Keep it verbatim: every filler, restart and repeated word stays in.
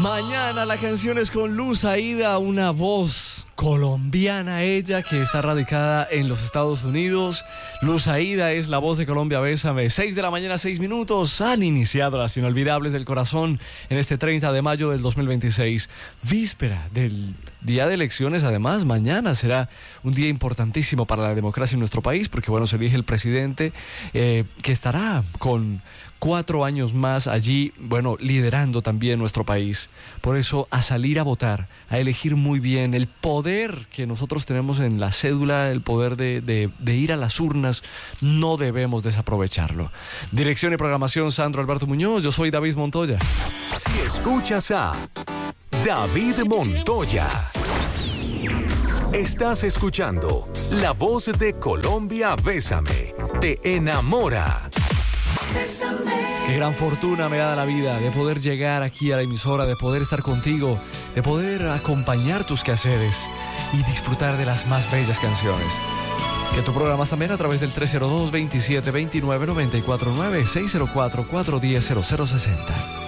Mañana la canción es con Luz Aida, una voz colombiana ella que está radicada en los Estados Unidos. Luz Aida es la voz de Colombia Bésame. seis de la mañana, seis minutos. Han iniciado las inolvidables del corazón en este treinta de mayo del dos mil veintiséis. Víspera del día de elecciones, además. Mañana será un día importantísimo para la democracia en nuestro país porque, bueno, se elige el presidente eh, que estará con cuatro años más allí, bueno, liderando también nuestro país. Por eso, a salir a votar, a elegir muy bien. El poder que nosotros tenemos en la cédula, el poder de, de, de ir a las urnas, no debemos desaprovecharlo. Dirección y programación, Sandro Alberto Muñoz. Yo soy David Montoya. Si escuchas a David Montoya, estás escuchando La Voz de Colombia Bésame. Te enamora. Qué gran fortuna me da la vida de poder llegar aquí a la emisora, de poder estar contigo, de poder acompañar tus quehaceres y disfrutar de las más bellas canciones. Que tú programas también a través del tres cero dos, veintisiete veintinueve, noventa y cuatro nueve, seis cero cuatro, cuatro uno cero, cero cero seis cero.